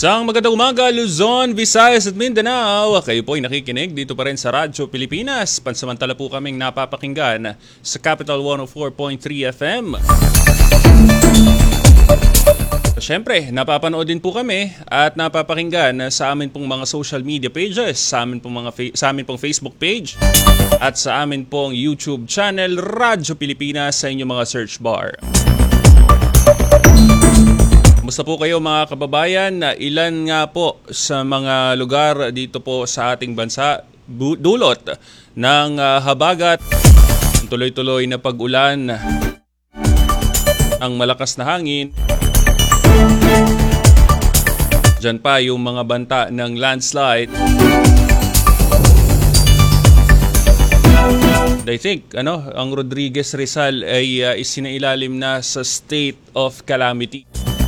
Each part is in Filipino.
Isang magandang umaga, Luzon, Visayas at Mindanao. Kayo po ay nakikinig dito pa rin sa Radyo Pilipinas. Pansamantala po kaming napapakinggan sa Capital 104.3 FM. Siyempre, napapanood din po kami at napapakinggan sa amin pong mga social media pages, sa amin pong Facebook page at sa amin pong YouTube channel, Radyo Pilipinas sa inyong mga search bar. Kumusta po kayo mga kababayan? Ilan nga po sa mga lugar dito po sa ating bansa dulot ng habagat, tuloy-tuloy na pag-ulan, ang malakas na hangin. Diyan pa yung mga banta ng landslide. I think ang Rodriguez Rizal ay isinailalim na sa state of calamity.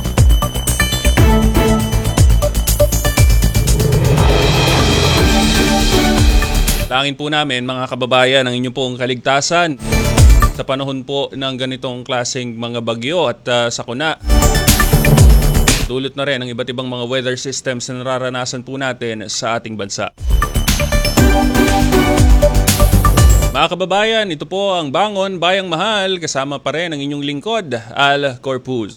Tangin po namin mga kababayan ang inyong pong kaligtasan sa panahon po ng ganitong klaseng mga bagyo at sakuna. Dulot na rin ang iba't ibang mga weather systems na nararanasan po natin sa ating bansa. Mga kababayan, ito po ang Bangon Bayang Mahal, kasama pa rin ang inyong lingkod, Al Corpuz.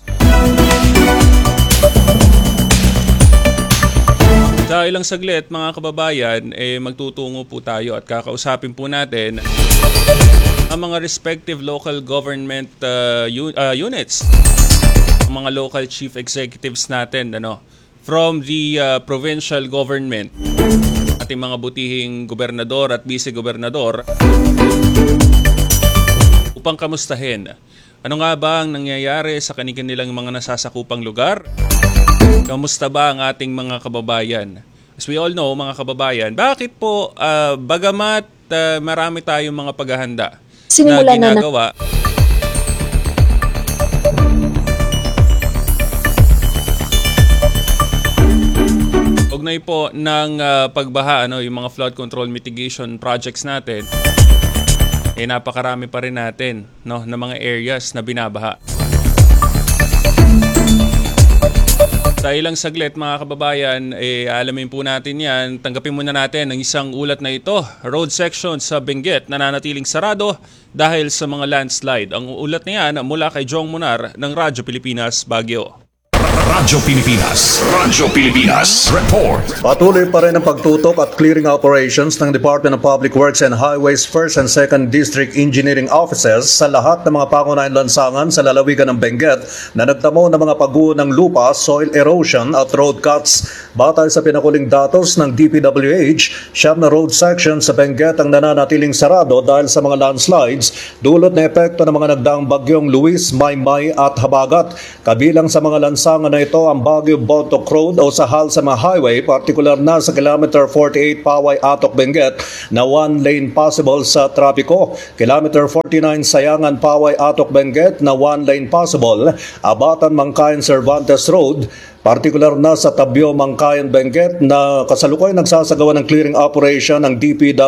Sa ilang saglit mga kababayan, magtutungo po tayo at kakausapin po natin ang mga respective local government units, mga local chief executives natin from the provincial government, ating mga butihing gobernador at vice-gobernador, upang kamustahin ano nga ba ang nangyayari sa kanilang mga nasasakupang lugar. Kamusta ba ang ating mga kababayan? As we all know, mga kababayan, bakit po bagamat marami tayong mga paghahanda na ginagawa, ugnay po ng pagbaha, yung mga flood control mitigation projects natin, napakarami pa rin natin na mga areas na binabaha. Sa ilang saglit mga kababayan, alamin po natin yan. Tanggapin muna natin ang isang ulat na ito. Road section sa Benguet nananatiling sarado dahil sa mga landslide. Ang ulat na yan mula kay Jong Munar ng Radyo Pilipinas, Baguio. Radyo Pilipinas. Radyo Pilipinas. Report. Patuloy pa rin ang pagtutok at clearing operations ng Department of Public Works and Highways 1st and 2nd District Engineering Offices sa lahat ng mga pangunahing lansangan sa lalawigan ng Benguet na nagtamo ng mga pagguho ng lupa, soil erosion at road cuts. Batay sa pinakuling datos ng DPWH, 9 na road sections sa Benguet ang nananatiling sarado dahil sa mga landslides dulot na epekto ng mga nagdaang bagyong Luis, Maymay at Habagat. Kabilang sa mga lansangan na ito ang Baguio-Bontoc Road o Sahal sa mga highway, partikular na sa kilometer 48 Paway-Atok Benguet na 1 lane possible sa trapiko. Kilometer 49 Sayangan Paway-Atok Benguet na 1 lane possible. Abatan-Mangkayan Cervantes Road, partikular na sa Tabyo, Mangkayan, Benguet na kasalukuyan nagsasagawa ng clearing operation ng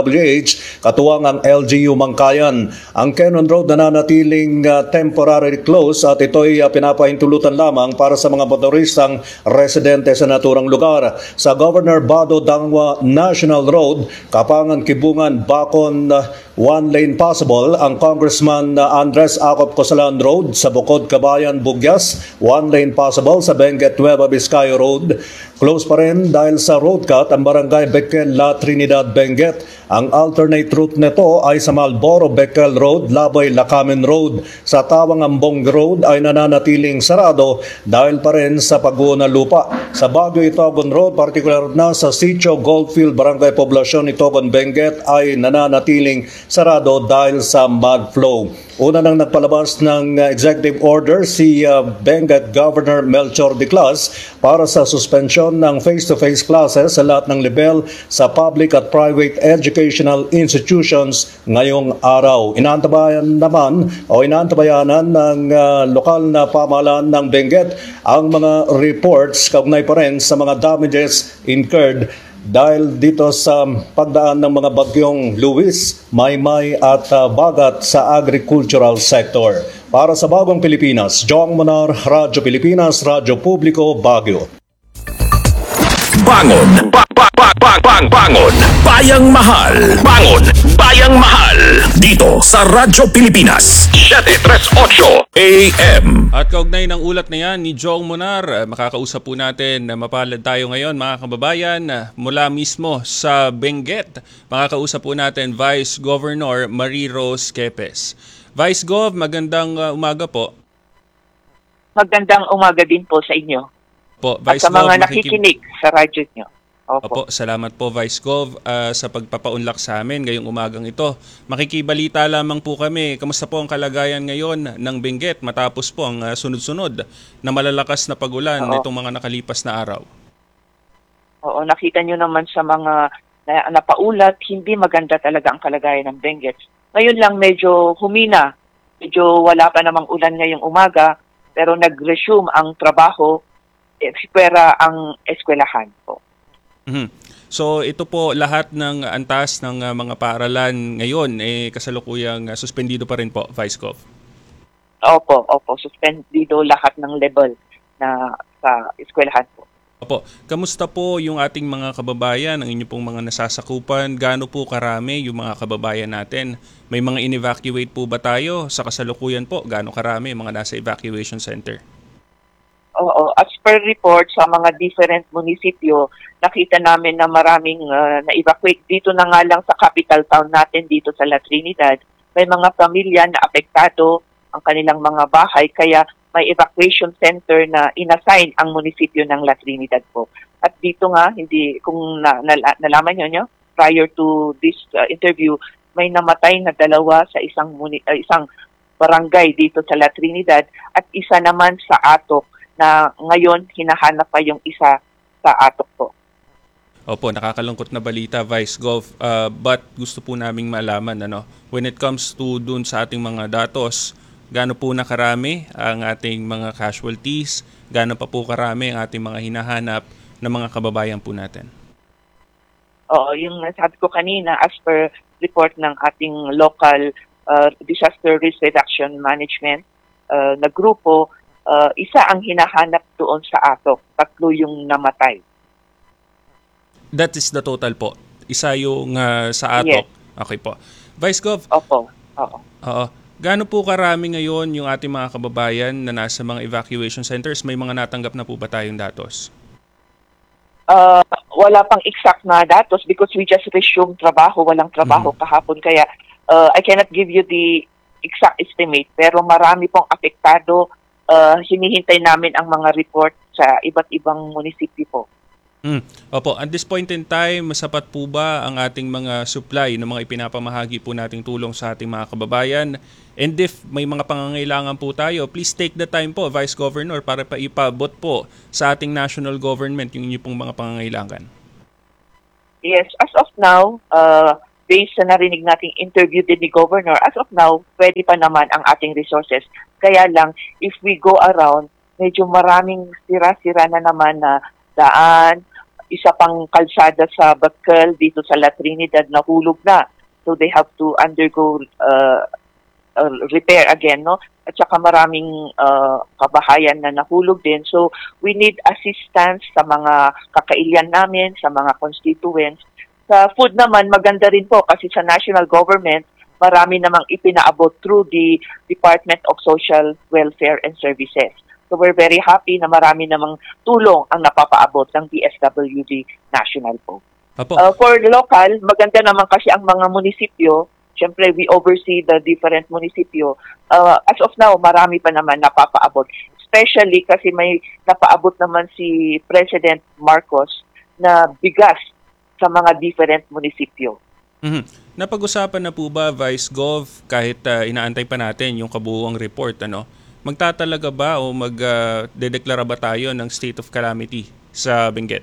DPWH katuwang ang LGU Mangkayan. Ang Cannon Road nananatiling temporarily closed at ito'y pinapahintulutan lamang para sa mga motoristang residente sa naturang lugar. Sa Governor Bado Dangwa National Road, Kapangan, Kibungan, Bacon, 1 lane possible. Ang Congressman Andres Acop Cosalan Road sa Bukod, Kabayan, Bugyas, 1 lane possible. Sa Benguet, Nueva Vizcaya Road, close pa rin dahil sa road cut ang Barangay Becquel, La Trinidad, Benguet. Ang alternate route nito ay sa Malboro, Becquel Road, Laboy, Lacamen Road. Sa Tawang, Ambong Road ay nananatiling sarado dahil pa rin sa pagguho ng lupa. Sa Baguio, Itogon Road, partikular na sa Sitio Goldfield, Barangay Poblacion, Itogon, Benguet ay nananatiling sarado dahil sa mud flow. Una nang nagpalabas ng executive order si Benguet Governor Melchor Diclas para sa suspensyon ng face-to-face classes sa lahat ng level sa public at private educational institutions ngayong araw. Inaantabayanan ng lokal na pamahalaan ng Benguet ang mga reports kaugnay pa rin sa mga damages incurred dahil dito sa pagdaan ng mga bagyong Luis, Maymay at Bagat sa agricultural sector. Para sa Bagong Pilipinas, Jong Munar, Radyo Pilipinas, Radyo Publiko, Baguio. Bangon! Bangon! Bayang Mahal! Bangon! Bayang Mahal! Dito sa Radyo Pilipinas 738 AM. At kaugnay ng ulat na yan ni Jong Monar, makakausap po natin na mapalad tayo ngayon mga kababayan mula mismo sa Benguet. Makakausap po natin Vice Governor Marie Rose Quepes. Vice Gov, magandang umaga po. Magandang umaga din po sa inyo. Po, At Vice sa mga Gov, nakikinig sa radyo nyo. Opo, salamat po Vice Gov sa pagpapaunlak sa amin ngayong umagang ito. Makikibalita lamang po kami, kamusta po ang kalagayan ngayon ng Benguet matapos po ang sunod-sunod na malalakas na pagulan nitong mga nakalipas na araw? Oo, nakita nyo naman sa mga napaulat, hindi maganda talaga ang kalagayan ng Benguet. Ngayon lang medyo humina, medyo wala pa namang ulan ngayong umaga, pero nag-resume ang trabaho, pwera ang eskwelahan po. So ito po lahat ng antas ng mga paaralan ngayon kasalukuyang suspendido pa rin po, Vice Gov? Opo, suspendido lahat ng level na sa eskwelahan po. Opo, kamusta po yung ating mga kababayan, ang inyong pong mga nasasakupan? Gaano po karami yung mga kababayan natin? May mga in-evacuate po ba tayo sa kasalukuyan po? Gaano karami yung mga nasa evacuation center? Oo, as per report sa mga different munisipyo, nakita namin na maraming na-evacuate dito na nga lang sa capital town natin, dito sa La Trinidad. May mga pamilya na apektado ang kanilang mga bahay, kaya may evacuation center na inassign ang munisipyo ng La Trinidad po. At dito nga, hindi kung nalaman nyo, prior to this interview, may namatay na 2 sa isang barangay dito sa La Trinidad at isa naman sa Atok na ngayon hinahanap pa yung isa sa Atok po. Opo, nakakalungkot na balita, Vice Gov. But gusto po naming malaman, when it comes to dun sa ating mga datos, gaano po nakarami ang ating mga casualties, gaano pa po karami ang ating mga hinahanap na mga kababayan po natin? Oo, yung sabi ko kanina, as per report ng ating local disaster risk reduction management na grupo, isa ang hinahanap doon sa Atok, 3 yung namatay. That is the total po? Isa yung sa Atok? Yes. Okay po. Vice Gov? Opo, oo. Gaano po karami ngayon yung ating mga kababayan na nasa mga evacuation centers? May mga natanggap na po ba tayong datos? Wala pang exact na datos because we just resumed trabaho. Walang trabaho kahapon. Kaya I cannot give you the exact estimate. Pero marami pong apektado. Hinihintay namin ang mga report sa iba't ibang munisipyo po. Opo, at this point in time, sapat po ba ang ating mga supply ng mga ipinapamahagi po nating tulong sa ating mga kababayan? And if may mga pangangailangan po tayo, please take the time po, Vice Governor, para paipabot po sa ating national government yung inyong pong mga pangangailangan. Yes, as of now, based sa narinig nating interview din ni Governor, as of now, pwede pa naman ang ating resources. Kaya lang, if we go around, medyo maraming sira-sira na naman na daan, isa pang kalsada sa Bacal dito sa La Trinidad nahulog na. So they have to undergo repair again, no? At saka maraming kabahayan na nahulog din. So we need assistance sa mga kakailian namin, sa mga constituents. Sa food naman, maganda rin po kasi sa national government, marami namang ipinaabot through the Department of Social Welfare and Services. So we're very happy na marami namang tulong ang napapaabot ng DSWD National po. For local, maganda naman kasi ang mga munisipyo. Siyempre, we oversee the different munisipyo. As of now, marami pa naman napapaabot. Especially kasi may napaabot naman si President Marcos na bigas sa mga different munisipyo. Napag-usapan na po ba, Vice Gov, kahit inaantay pa natin yung kabuuang report, magtatalaga ba o magdedeklara ba tayo ng state of calamity sa Benguet?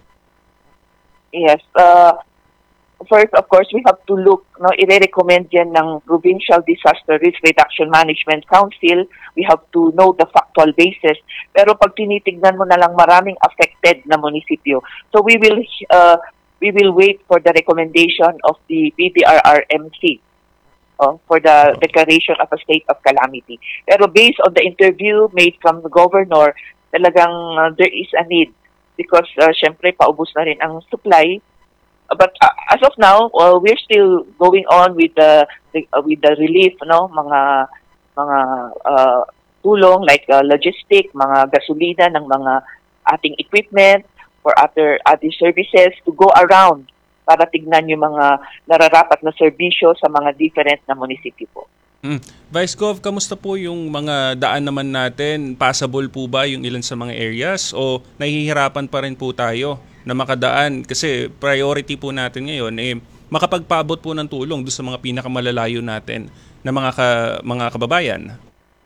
Yes. First, of course, we have to look, i-recommend yan ng Provincial Disaster Risk Reduction Management Council. We have to know the factual basis. Pero pag tinitignan mo na lang, maraming affected na munisipyo. So we will wait for the recommendation of the PDRRMC. For the declaration of a state of calamity. Pero based on the interview made from the governor, talagang there is a need because syempre paubos na rin ang supply. But as of now, we're still going on with the relief, no, mga tulong like logistic, mga gasolina ng mga ating equipment for other services to go around para tignan yung mga nararapat na serbisyo sa mga different na munisipyo po. Vice Gov, kamusta po yung mga daan naman natin? Passable po ba yung ilan sa mga areas o nahihirapan pa rin po tayo na makadaan? Kasi priority po natin ngayon makapagpaabot po ng tulong doon sa mga pinakamalalayo natin na mga kababayan.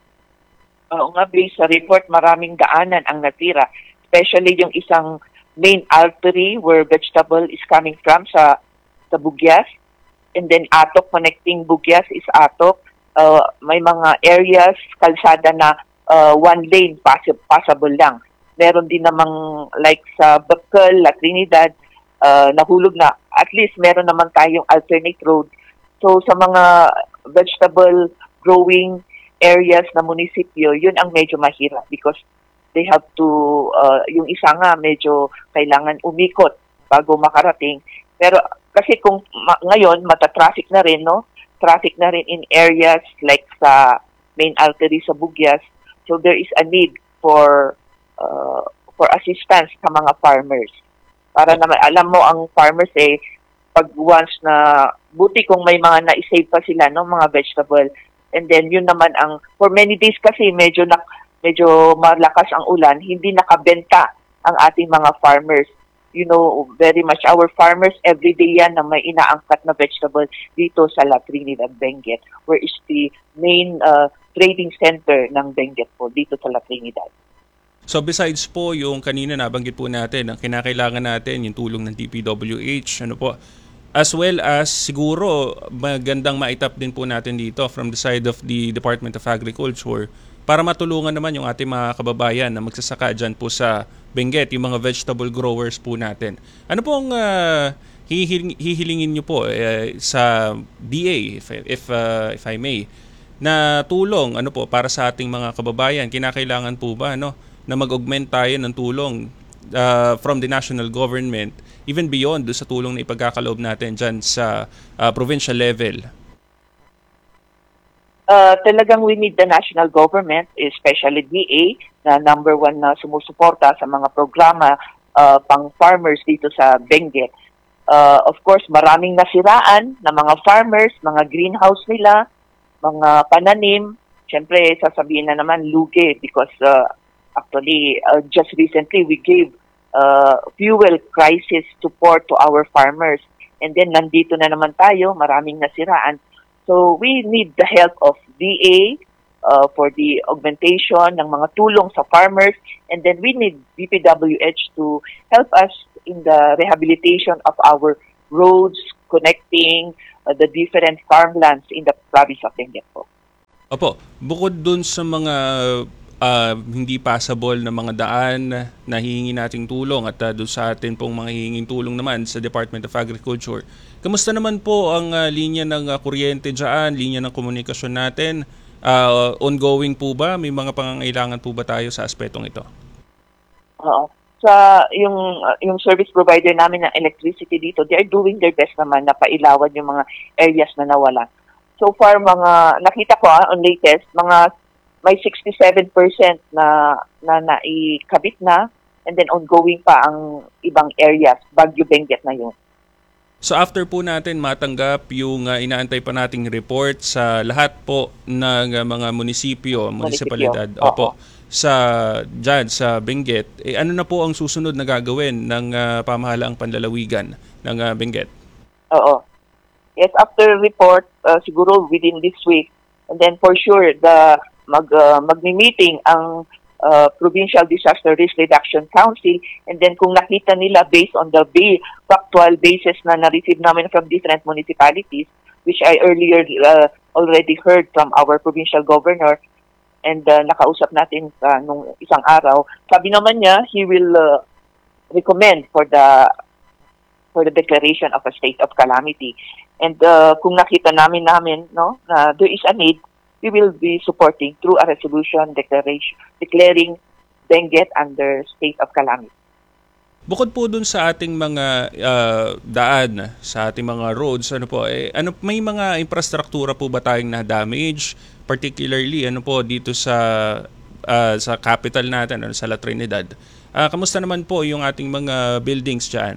Oo nga, based sa report, maraming daanan ang natira. Especially yung isang main artery where vegetable is coming from sa Bugyas. And then Atok, connecting Bugyas is Atok. May mga areas, kalsada na one lane, passable lang. Meron din namang like sa Bacol, La Trinidad, nahulog na. At least meron naman tayong alternate road. So sa mga vegetable growing areas na munisipyo, yun ang medyo mahirap because they have to, yung isa nga medyo kailangan umikot bago makarating. Pero kasi kung ngayon mata-traffic na rin, no? Traffic na rin in areas like sa main artery sa Bugyas. So there is a need for assistance sa mga farmers. Para naman alam mo ang farmers pag once na buti kung may mga na-save pa sila no mga vegetable. And then yun naman ang for many days kasi medyo malakas ang ulan, hindi nakabenta ang ating mga farmers. You know, very much our farmers every day yan na may inaangkat na vegetable dito sa La Trinidad, Benguet, where is the main trading center ng Benguet po dito sa La Trinidad. So besides po yung kanina nabanggit po natin, ang kinakailangan natin yung tulong ng DPWH, ano po, as well as siguro magandang maitap din po natin dito from the side of the Department of Agriculture para matulungan naman yung ating mga kababayan na magsasaka dyan po sa Benguet, yung mga vegetable growers po natin. Ano pong hihilingin nyo po sa DA, if I may, na tulong ano po para sa ating mga kababayan? Kinakailangan po ba na mag-augment tayo ng tulong from the national government, even beyond do sa tulong na ipagkakaloob natin dyan sa provincial level? Talagang we need the national government, especially DA, na number one na sumusuporta sa mga programa pang farmers dito sa Benguet. Of course, maraming nasiraan na mga farmers, mga greenhouse nila, mga pananim. Siyempre, sasabihin na naman lugi because actually, just recently we gave fuel crisis support to our farmers. And then, nandito na naman tayo, maraming nasiraan. So we need the help of DA for the augmentation ng mga tulong sa farmers, and then we need DPWH to help us in the rehabilitation of our roads connecting the different farmlands in the province of Benguet po. Opo, bukod dun sa mga hindi passable na mga daan na hihingi nating tulong at doon sa atin pong mga hihinging tulong naman sa Department of Agriculture, kamusta naman po ang linya ng kuryente dyan, linya ng komunikasyon natin? Ongoing po ba? May mga pangangailangan po ba tayo sa aspetong ito? Oo. Sa yung service provider namin ng electricity dito, they are doing their best naman na pailawan yung mga areas na nawala. So far, nakita ko on latest, may 67% na naikabit na, and then ongoing pa ang ibang areas, Baguio, Benguet na yun. So after po natin matanggap yung inaantay pa nating report sa lahat po ng mga munisipalidad, opo, sa Benguet, ano na po ang susunod na gagawin ng pamahalaang panlalawigan ng Benguet? Oo. Yes, after report, siguro within this week, and then for sure, magmi-meeting ang Provincial Disaster Risk Reduction Council, and then kung nakita nila based on the factual basis na na-receive namin from different municipalities, which I earlier already heard from our provincial governor, and nakausap natin nung isang araw, sabi naman niya, he will recommend for the declaration of a state of calamity. And kung nakita namin no, na there is a need, we will be supporting through a resolution declaring Benguet under state of calamity. Bukod po dun sa ating mga daan, sa ating mga roads, may mga infrastruktura po ba tayong na-damage? Particularly dito sa capital natin, sa La Trinidad. Kamusta naman po yung ating mga buildings dyan?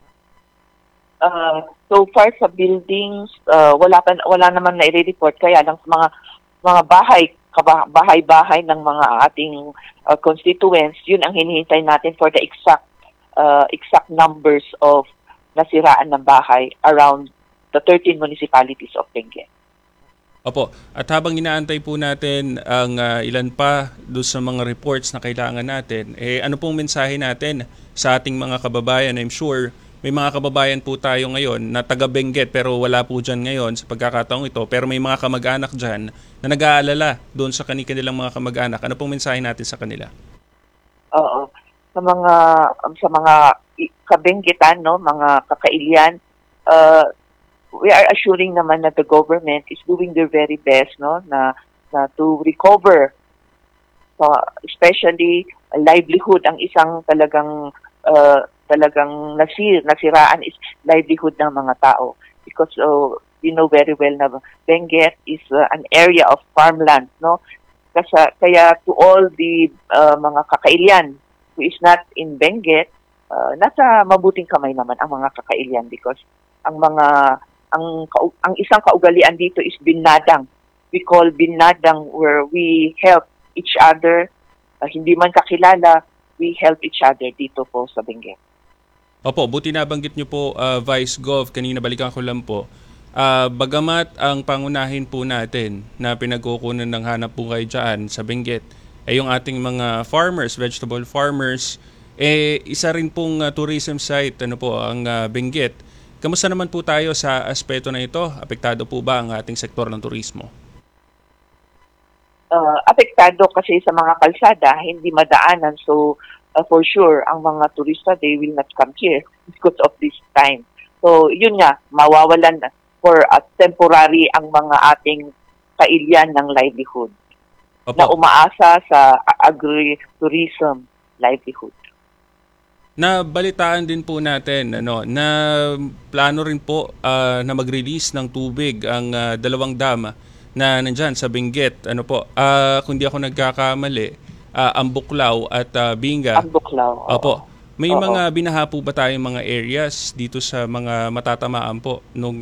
So far sa buildings, wala naman na i-report, kaya lang sa mga bahay-bahay ng mga ating constituents, yun ang hinihintay natin for the exact numbers of nasiraan ng bahay around the 13 municipalities of Benguet. Opo. At habang inaantay po natin ang ilan pa doon sa mga reports na kailangan natin, ano pong mensahe natin sa ating mga kababayan? I'm sure may mga kababayan po tayo ngayon na taga Benguet pero wala po dyan ngayon sa pagkakataong ito. Pero may mga kamag-anak dyan na nag-aalala doon sa kanilang mga kamag-anak. Ano pong mensahe natin sa kanila? Oo. Sa mga kabenggetan, mga kakailian, we are assuring naman that the government is doing their very best, na to recover, especially livelihood. Ang isang talagang nasiraan is livelihood ng mga tao, because you know very well na Benguet is an area of farmland, kaya to all the mga kakailian who is not in Benguet, nasa mabuting kamay naman ang mga kakailian, because ang isang kaugalian dito is binadang. We call binadang, where we help each other, hindi man kakilala, we help each other dito po sa Benguet. Opo, buti nabanggit niyo po, Vice Gov, kanina balikan ko lang po. Bagamat ang pangunahin po natin na pinagkukunan ng hanap buhay dyan sa Benguet ay yung ating mga farmers, vegetable farmers, isa rin pong tourism site ang Benguet. Kamusta naman po tayo sa aspeto na ito? Apektado po ba ang ating sektor ng turismo? Apektado kasi sa mga kalsada, hindi madaanan. So, for sure, ang mga turista, they will not come here because of this time. So, yun nga, mawawalan for a temporary ang mga ating kailian ng livelihood. Opo. Na umaasa sa agri-tourism livelihood. Nabalitaan din po natin na plano rin po na mag-release ng tubig ang dalawang dam na nandyan sa Benguet. Kung di ako nagkakamali, ang Buklaw at Binga. Ang Buklaw. Opo. May mga binaha po ba tayong mga areas dito sa mga matatamaan po nung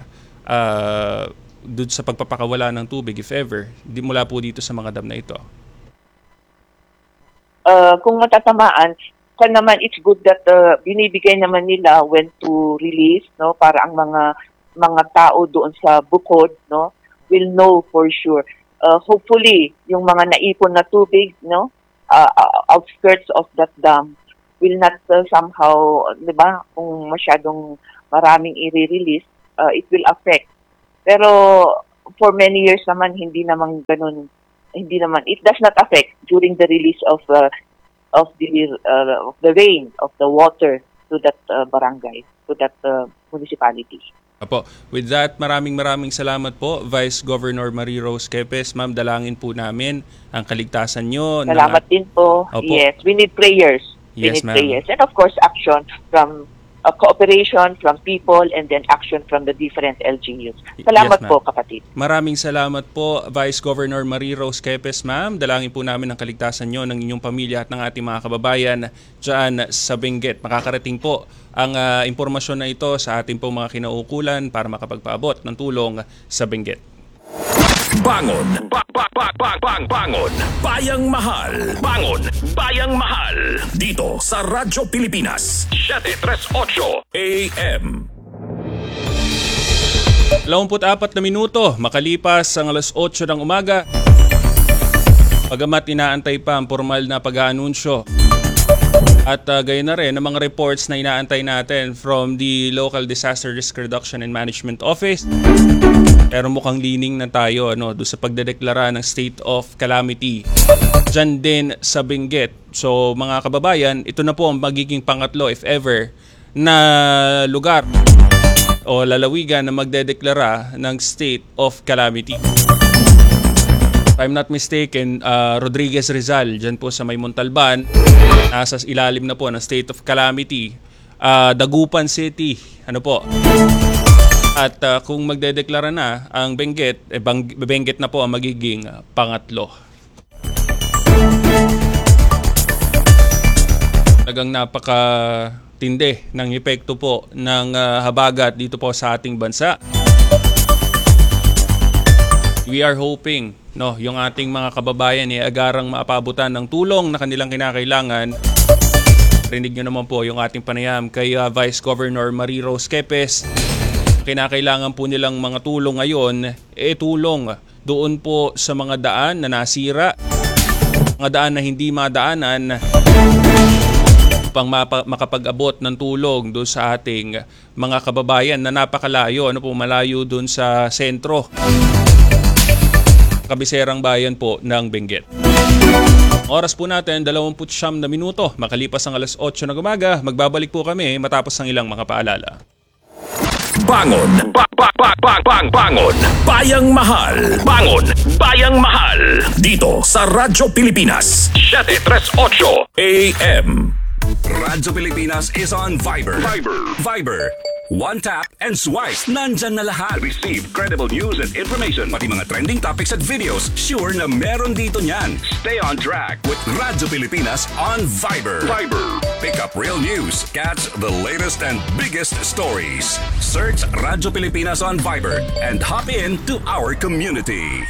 doon sa pagpapakawala ng tubig, if ever, mula po dito sa mga dam na ito? Kung matatamaan, naman it's good that binibigay naman nila when to release, para ang mga tao doon sa bukod, will know for sure. Hopefully yung mga naipon na tubig, outskirts of that dam will not somehow, kung masyadong maraming i-release, it will affect. Pero for many years naman hindi naman ganun, it does not affect during the release of the rain, of the water to that barangay, to that municipality. Apo, with that, maraming salamat po, Vice Governor Marie Rose Quepes. Ma'am, dalangin po namin ang kaligtasan nyo. Salamat din po. Opo. Yes, we need prayers. Yes, ma'am. Prayers. And of course, action from cooperation from people, and then action from the different LGUs. Salamat Yes, po, kapatid. Maraming salamat po, Vice Governor Marie Rose Quepes, ma'am. Dalangin po namin ang kaligtasan nyo ng inyong pamilya at ng ating mga kababayan dyan sa Benguet. Makakarating po ang impormasyon na ito sa ating pong mga kinaukulan para makapagpaabot ng tulong sa Benguet. Bangon. Bangon. Bayang Mahal. Bangon. Bayang Mahal. Dito sa Radyo Pilipinas. 738 AM. 24 na minuto, makalipas ang alas 8 ng umaga. Pagamat inaantay pa ang formal na pag-aanunsyo. At gayon na rin ang mga reports na inaantay natin from the Local Disaster Risk Reduction and Management Office. Pero mukhang lining na tayo doon sa pagdedeklara ng state of calamity dyan din sa Benguet. So mga kababayan, ito na po ang magiging pangatlo, if ever, na lugar o lalawigan na magdedeklara ng state of calamity. I'm not mistaken, Rodriguez Rizal, dyan po sa may Montalban, nasa ilalim na po ng state of calamity. Dagupan City, ano po. At kung magdedeklara na ang Benguet, Benguet na po ang magiging pangatlo. Talagang napakatindi ng epekto po ng habagat dito po sa ating bansa. We are hoping, yung ating mga kababayan agarang maapabutan ng tulong na kanilang kinakailangan. Rinig nyo naman po yung ating panayam kay Vice Governor Marie Rose Quepes. Kinakailangan po nilang mga tulong ngayon, tulong doon po sa mga daan na nasira, mga daan na hindi madaanan, upang makapag-abot ng tulong doon sa ating mga kababayan na napakalayo, malayo doon sa sentro, kabiserang bayan po ng Benguet. Oras po natin, 29 na minuto. Makalipas ang alas 8 ng umaga, magbabalik po kami matapos ang ilang mga paalala. Bangon! Bangon! Bayang Mahal! Bangon! Bayang Mahal! Dito sa Radyo Pilipinas 738 AM. Radyo Pilipinas is on Viber. One tap and swipe. Nandyan na lahat. Receive credible news and information. Pati mga trending topics at videos. Sure na meron dito niyan. Stay on track with Radyo Pilipinas on Viber. Pick up real news. Catch the latest and biggest stories. Search Radyo Pilipinas on Viber and hop in to our community.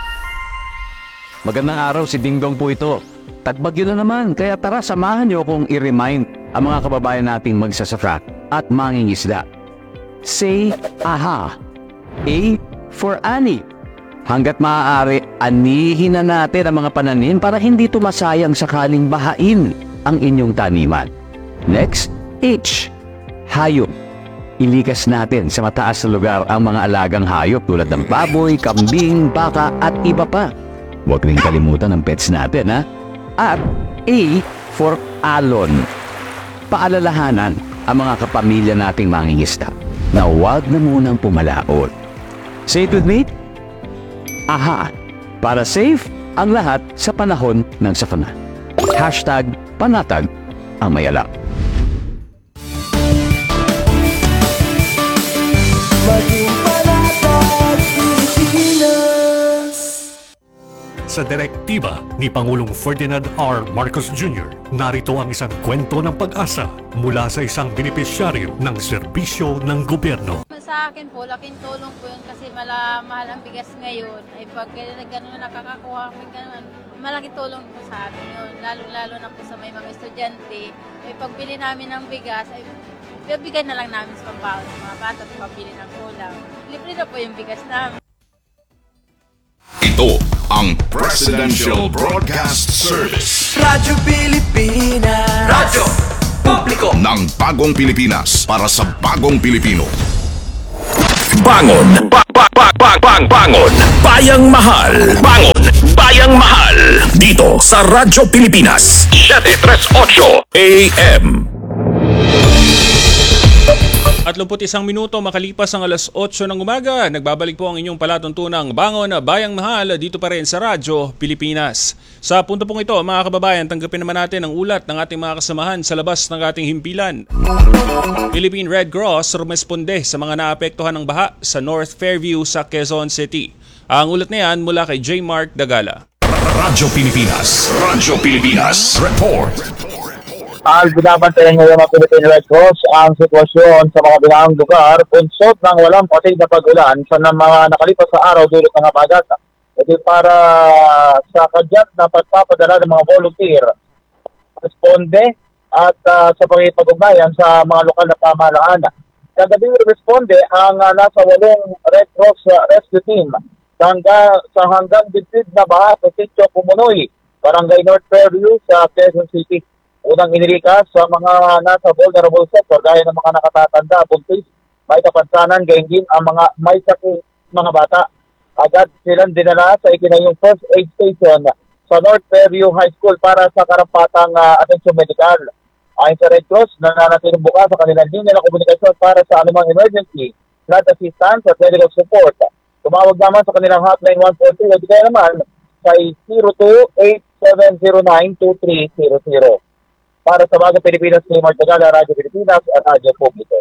Magandang araw, si Dingdong po ito. Tagbagyo na naman, kaya tara samahan niyo kung i-remind ang mga kababayan nating magsasaka at mangingisda. Say aha. A for ani. Hanggat maaari, anihin na natin ang mga pananim para hindi tumasayang sakaling bahain ang inyong taniman. Next, H. Hayop. Ilikas natin sa mataas na lugar ang mga alagang hayop tulad ng baboy, kambing, baka at iba pa. Huwag rin kalimutan ang pets natin, ha? At A for alon. Paalalahanan ang mga kapamilya nating mangingisda na huwag na munang pumalaot. Say it with me? Aha! Para safe ang lahat sa panahon ng sakuna. #panatag ang mayala. Sa direktiba ni Pangulong Ferdinand R. Marcos Jr., narito ang isang kwento ng pag-asa mula sa isang benepisyaryo ng serbisyo ng gobyerno. Sa akin po, laking tulong po yun kasi mahal ang bigas ngayon. Ay pag gano'n nakakakuha kami gano'n, malaking tulong po sa amin yun. Lalo na po sa may mga estudyante. Ay pagbili namin ng bigas, ay bibigay na lang namin sa pambaon sa mga bata at pabili ng kulang. Libre na po yung bigas namin. Ito ang Presidential Broadcast Service. Radyo Pilipinas. Radyo Publiko ng Bagong Pilipinas para sa Bagong Pilipino. Bangon! Bangon! Bayang Mahal! Bangon! Bayang Mahal! Dito sa Radyo Pilipinas 738 AM. At 31 minuto makalipas ang alas 8 ng umaga, nagbabalik po ang inyong palatuntunang Bangon Bayang Mahal dito pa rin sa Radyo Pilipinas. Sa punto pong ito, mga kababayan, tanggapin naman natin ang ulat ng ating mga kasamahan sa labas ng ating himpilan. Philippine Red Cross rumesponde sa mga naapektuhan ng baha sa North Fairview sa Quezon City. Ang ulat na yan mula kay J. Mark Dagala. Radyo Pilipinas. Radyo Pilipinas. Report. Binabantayan ngayon ng Philippine Red Cross ang sitwasyon sa mga binaang lugar punsod ng walang patid na pag-ulan sa mga nakalipas sa araw dulot ng habagat. Ito para sa kadyat na pagpapadala ng mga volunteer, responde at sa pag-ugnayan sa mga lokal na pamahalaan. Kagabi responde ang nasa 8 Red Cross Rescue Team sa hanggang dibdib na baha sa Sitio Pumunoy, Barangay North Fairview sa Quezon City. Unang inilikas sa mga nasa vulnerable sector gaya ng mga nakatatanda, buntis, may kapansanan, gayon din ang mga may sakit mga bata. Agad silang dinala sa ikinayong first aid station sa North Fairview High School para sa karampatang atensyon medikal. Ayon sa Red Cross, nananatiling bukas sa kanilang linya ng komunikasyon para sa anumang emergency, flood assistance at medical support. Tumawag naman sa kanilang hotline 140 o di kaya naman kay 0287092300. Para sa Bagong Pilipinas, kay Mark Tagala, Radyo Pilipinas at Radyo Publiko.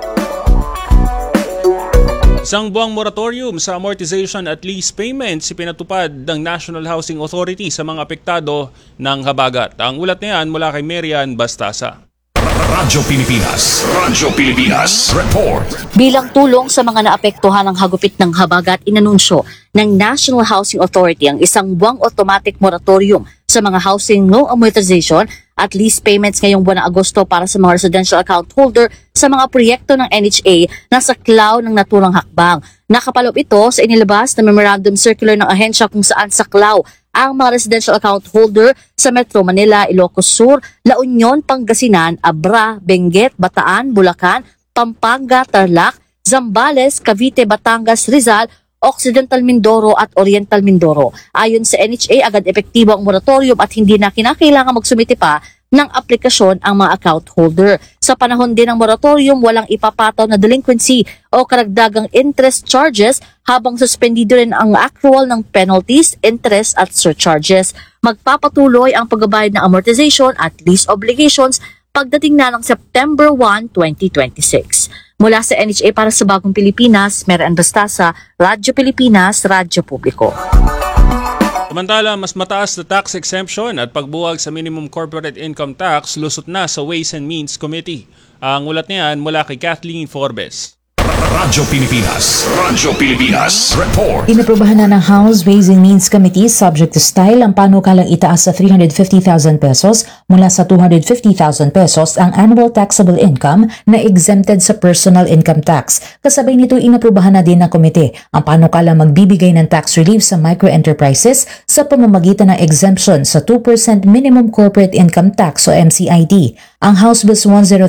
Isang buwang moratorium sa amortization at lease payments ipinatupad ng National Housing Authority sa mga apektado ng habagat. Ang ulat na yan mula kay Marian Bastasa. Radyo Pilipinas. Radyo Pilipinas. Report. Bilang tulong sa mga naapektuhan ng hagupit ng habagat, inanunsyo ng National Housing Authority ang isang buwang automatic moratorium sa mga housing no amortization at lease payments ngayong buwan ng Agosto para sa mga residential account holder sa mga proyekto ng NHA na saklaw ng naturang hakbang. Nakapaloob ito sa inilabas na memorandum circular ng ahensya kung saan saklaw ang mga residential account holder sa Metro Manila, Ilocos Sur, La Union, Pangasinan, Abra, Benguet, Bataan, Bulacan, Pampanga, Tarlac, Zambales, Cavite, Batangas, Rizal, Occidental Mindoro at Oriental Mindoro. Ayon sa NHA, agad epektibo ang moratorium at hindi na kinakailangan magsumite pa ng aplikasyon ang mga account holder. Sa panahon din ng moratorium, walang ipapataw na delinquency o karagdagang interest charges habang suspendido rin ang accrual ng penalties, interest at surcharges. Magpapatuloy ang pagbabayad ng amortization at lease obligations pagdating na ng September 1, 2026. Mula sa NHA para sa Bagong Pilipinas, Marian Bastasa, Radyo Pilipinas, Radyo Publiko. Samantala, mas mataas na tax exemption at pagbuwag sa minimum corporate income tax lusot na sa Ways and Means Committee. Ang ulat niyan mula kay Kathleen Forbes. Radyo Pilipinas. Radyo Pilipinas. Report. Inaprubahan na ng House Ways and Means Committee subject to style ang panukalang itaas sa 350,000 pesos mula sa 250,000 pesos ang annual taxable income na exempted sa personal income tax. Kasabay nito inaprubahan na din ng komite ang panukalang magbibigay ng tax relief sa microenterprises sa pamamagitan ng exemption sa 2% minimum corporate income tax o MCID. Ang House Bills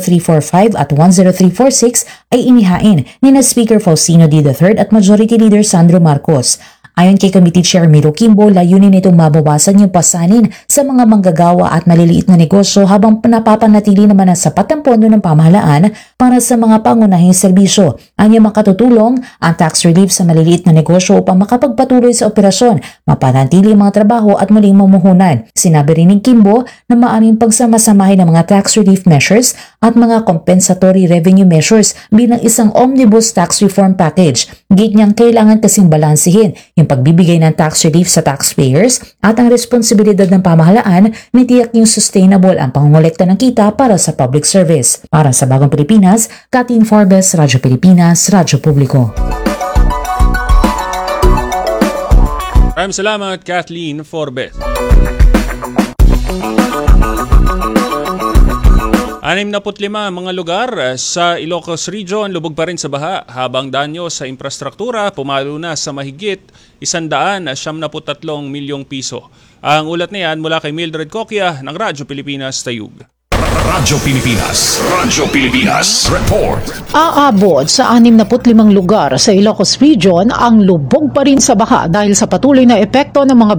10345 at 10346 ay inihain ni na Speaker Faustino D. III at Majority Leader Sandro Marcos. Ayon kay Committee Chair Miro Kimbo, layunin nitong mabawasan yung pasanin sa mga manggagawa at maliliit na negosyo habang napapanatili naman ang sapat ang pondo ng pamahalaan para sa mga pangunahing serbisyo. Anya makatutulong ang tax relief sa maliliit na negosyo upang makapagpatuloy sa operasyon, mapanatili ang mga trabaho at muling mamuhunan. Sinabi rin ni Kimbo na maaaring pagsamasamahin ng mga tax relief measures at mga compensatory revenue measures bilang isang omnibus tax reform package. Git niyang kailangan kasing balansihin yung pagbibigay ng tax relief sa taxpayers at ang responsibilidad ng pamahalaan na tiyak yung sustainable ang pangongolekta ng kita para sa public service. Para sa Bagong Pilipinas, Kathleen Forbes, Radyo Pilipinas, Radyo Publiko. Maraming salamat, Kathleen Forbes. 65 mga lugar sa Ilocos Region lubog pa rin sa baha habang danyo sa infrastruktura pumalo na sa mahigit 173 milyong piso. Ang ulat na yan mula kay Mildred Coquia ng Radyo Pilipinas Tayug. Radyo Pilipinas. Radyo Pilipinas. Report. Aabot sa 65 lugar sa Ilocos Region ang lubog pa rin sa baha dahil sa patuloy na epekto ng mga